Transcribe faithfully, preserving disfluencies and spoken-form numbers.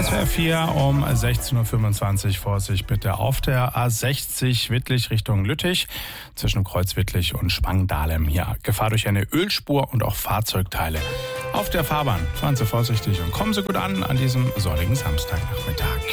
S W R vier um sechzehn Uhr fünfundzwanzig. Vorsicht bitte auf der A sechzig Wittlich Richtung Lüttich zwischen Kreuz Wittlich und Spangdahlem. Hier Gefahr durch eine Ölspur und auch Fahrzeugteile. Auf der Fahrbahn fahren Sie vorsichtig und kommen Sie gut an an diesem sonnigen Samstagnachmittag.